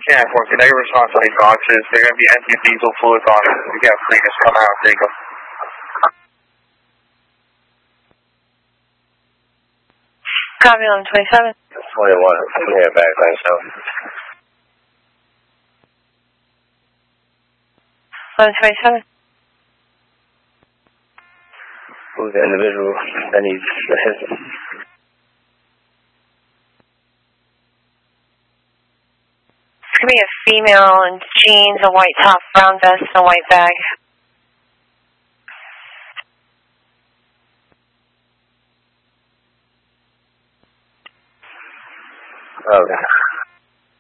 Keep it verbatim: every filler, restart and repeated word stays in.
Yeah, for the negative response on these boxes, they're going to be empty diesel fluids on it. You got cleaners come out and take them. Copy eleven twenty-seven. twenty-one, yeah, back twenty-seven. eleven twenty-seven. Who's the individual that needs assistance? It's going to be a female in jeans, a white top, brown vest, and a white bag. Okay.